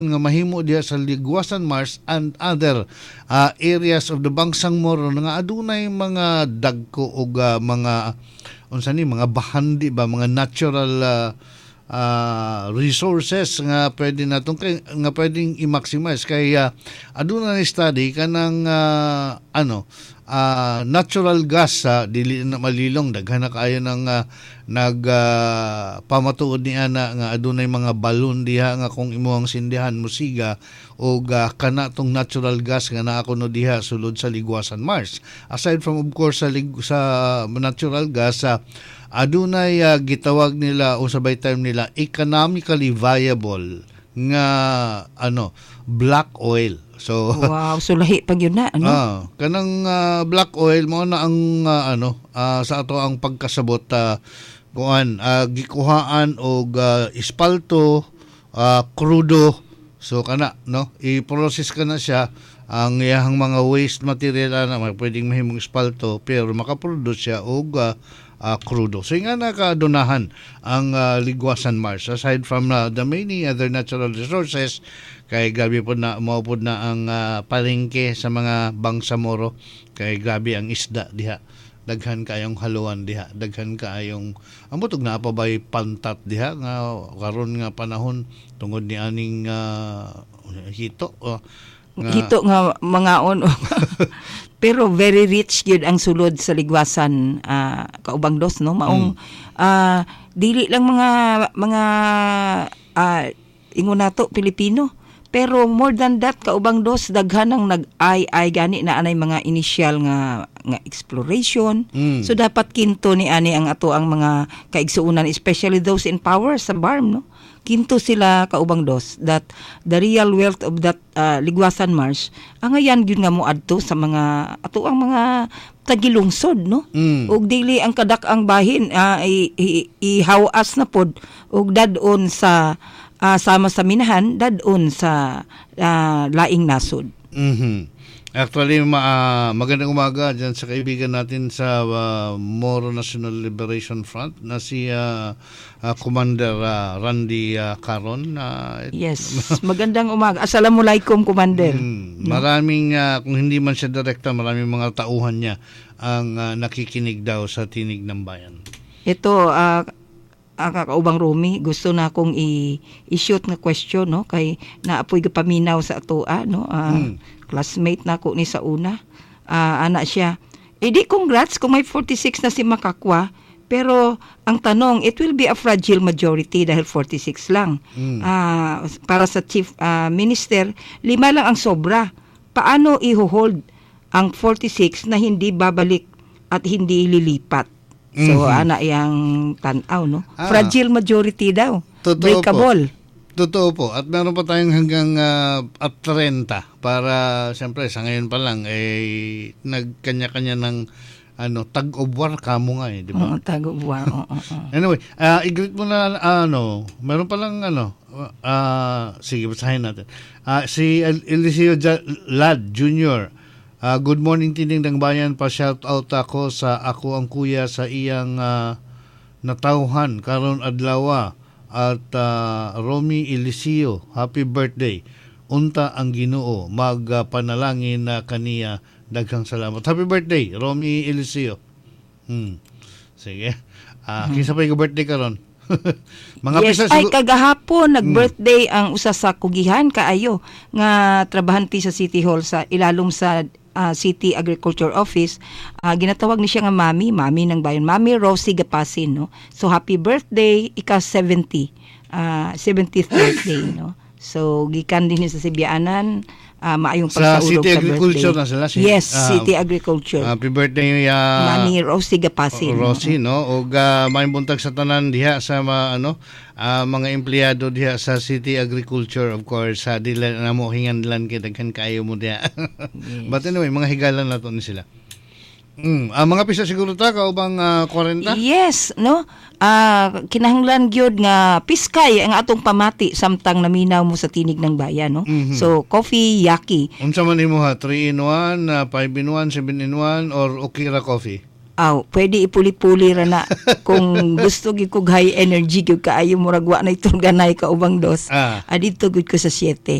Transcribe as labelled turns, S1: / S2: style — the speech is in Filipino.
S1: nga mahimo diha sa Ligwasan Mars and other areas of the Bangsamoro nga adunay mga dagko o mga unsa ni mga bahandi ba, mga natural resources nga pwede natong nga pwedeng i-maximize kay aduna ni study kanang natural gas sa dili na malilong daghan na kaayo ng pamatuod ni ana nga adunay mga balon diha nga kung imuhang sindihan musiga o kana tong natural gas nga naa kuno diha sulod sa Ligwasan Mars. Aside from of course sa natural gas, adunay gitawag nila o sabay term nila economically viable nga black oil. So
S2: wow, so lahi pag yun na
S1: kanang black oil mo na ang sa ato ang pagkasabot gikuhaan og espalto, crudo. So kana i-process kana siya ang iyang mga waste material na pwedeng mahimong espalto pero makaproduce siya og crudo. So nga nakadonahan ang Ligwasan Mars aside from the many other natural resources kay grabe po na maupod na ang palengke sa mga Bangsamoro kay grabe ang isda diha, daghan kaayong haluan diha, daghan kaayong ambotog na pa bay pantat diha nga karon nga panahon tungod ni aning hito
S2: nga mangaon pero very rich gyud ang sulod sa Ligwasan kaubang dos no maong dili lang mga ingon nato Pilipino pero more than that kaubang dos daghan ang nag-ay gani na anay mga initial nga exploration. So dapat kinto ni ani ang ato ang mga kaigsuunan especially those in power sa BARM no. Kinto sila kaubang dos that the real wealth of that Ligwasan Mars ang ayan gyud nga moadto sa mga ato ang mga tagilungsod no. Ug dili ang kadak ang bahin ihawas na pod ug dadon sa sama sa minahan dadon sa laing nasod.
S1: Actually, magandang umaga dyan sa kaibigan natin sa Moro National Liberation Front na si Commander Randy Caron.
S2: Yes, magandang umaga. Assalamualaikum, Commander.
S1: Maraming, kung hindi man siya direkta, maraming mga tauhan niya ang nakikinig daw sa Tinig ng Bayan.
S2: Ito, kakaubang Rumi, gusto na akong i-shoot na question, no? Kay naapoy paminaw sa atoa, no? Classmate na ako ni sa una. Anak siya, di congrats kung may 46 na si Makakwa, pero ang tanong, it will be a fragile majority dahil 46 lang. Para sa Chief Minister, 5 lang ang sobra. Paano i-hold ang 46 na hindi babalik at hindi lilipat? So, anak yang tanaw, no? Fragile majority daw. Breakable.
S1: Totoo po. At meron pa tayong hanggang at 30 para, siyempre, sa ngayon pa lang, nagkanya-kanya ng tag of war kamo nga di ba?
S2: Tag of war.
S1: Anyway, i-greet mo na, meron pa lang, sige, basahin natin. Si Eliseo Lad Jr., good morning Tinig ng Bayan, pa-shout out ako sa ako ang kuya sa iyang natauhan karon adlaw at Romy Eliseo, happy birthday. Unta ang Ginoo magpanalangin na kaniya, daghang salamat. Happy birthday Romy Eliseo. Sige. Kinsa pa yung birthday karon? Mga
S2: yes, ay kagahapon nag-birthday ang usa sa kugihan kaayo nga trabahan pi sa City Hall sa ilalom sa City Agriculture Office. Ginatawag ni siya nga Mami ng bayan, Mami Rosie Gapasin, no. So happy birthday, ika 70 70th birthday, no. So gikan din sa Sibianan, maayong pagsaulog sa
S1: City Agriculture na sila.
S2: Yes, City Agriculture.
S1: Happy birthday
S2: Mami Rosie Gapasin.
S1: Rosie, no. Og may buntag sa tanan diha sa mga empleyado diha sa City Agriculture, of course. Dila na mo hinganlan kay daghan kayo mo diha. Yes. But anyway, mga higalan na to ni sila. Mga pisa siguro ta kaubang 40?
S2: Yes, no. Kinahanglan gyud nga piskay ang atong pamati samtang naminaw mo sa Tinig ng Bayan, no. So coffee yaki.
S1: Unsa man nimo ha? 3 in 1, 5 in 1, 7 in 1 or Okira coffee?
S2: Pwede ipuli-puli ra na kung gusto gyud kog high energy gyud kaayo murag wa na iturganay ka ubang dos. Adito gyud ko sa 7.